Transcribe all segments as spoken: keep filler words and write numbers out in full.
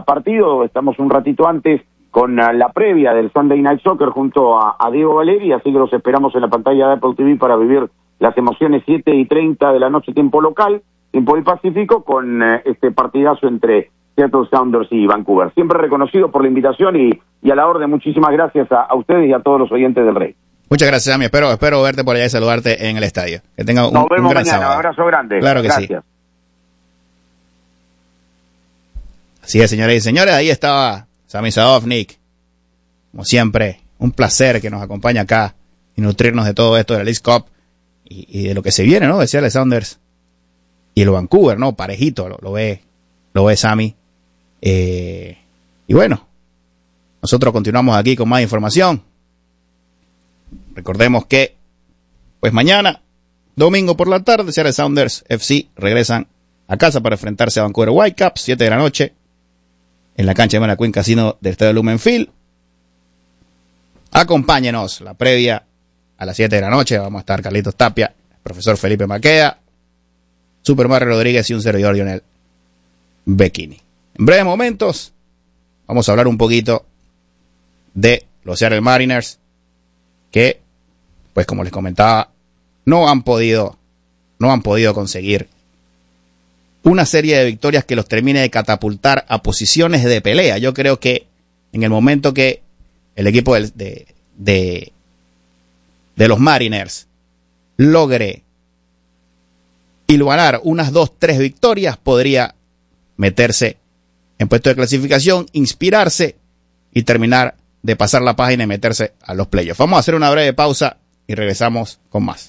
partido. Estamos un ratito antes con uh, la previa del Sunday Night Soccer junto a, a Diego Valeri, así que los esperamos en la pantalla de Apple T V para vivir las emociones siete y treinta de la noche, tiempo local, tiempo del Pacífico, con uh, este partidazo entre Seattle Sounders y Vancouver. Siempre reconocido por la invitación y, y a la orden. Muchísimas gracias a, a ustedes y a todos los oyentes del Rey. Muchas gracias, Sammy. Espero, espero verte por allá y saludarte en el estadio. Que tenga un, Nos vemos un gran mañana. sábado. Un abrazo grande. Claro que gracias. sí. Así es, señores y señores. Ahí estaba Sammy Sadovnik. Como siempre, un placer que nos acompañe acá y nutrirnos de todo esto de la Leagues Cup y, y de lo que se viene, ¿no? Decía Seattle Sounders y el Vancouver, ¿no? Parejito, lo, lo ve, lo ve Sammy. Eh, y bueno, nosotros continuamos aquí con más información. Recordemos que, pues mañana, domingo por la tarde, Seattle Sounders F C regresan a casa para enfrentarse a Vancouver Whitecaps, siete de la noche, en la cancha de Manaquin Casino del Estadio Lumenfield. Acompáñenos, la previa a las siete de la noche, vamos a estar Carlitos Tapia, el profesor Felipe Maqueda, Super Mario Rodríguez y un servidor Lionel Becchini. En breves momentos, vamos a hablar un poquito de los Seattle Mariners, que, pues como les comentaba, no han podido, no han podido conseguir una serie de victorias que los termine de catapultar a posiciones de pelea. Yo creo que en el momento que el equipo de, de, de, de los Mariners logre hilvanar unas dos, tres victorias, podría meterse en puesto de clasificación, inspirarse y terminar de pasar la página y meterse a los playoffs. Vamos a hacer una breve pausa y regresamos con más.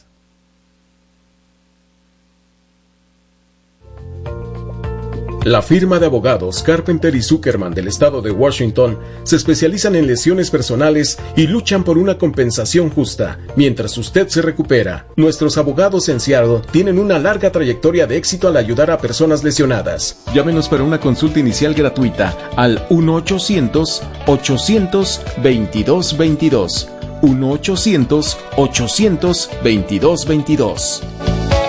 La firma de abogados Carpenter y Zuckerman del estado de Washington se especializan en lesiones personales y luchan por una compensación justa mientras usted se recupera. Nuestros abogados en Seattle tienen una larga trayectoria de éxito al ayudar a personas lesionadas. Llámenos para una consulta inicial gratuita al uno ochocientos, ochocientos, veintidós veintidós. uno ochocientos, ochocientos, veintidós veintidós.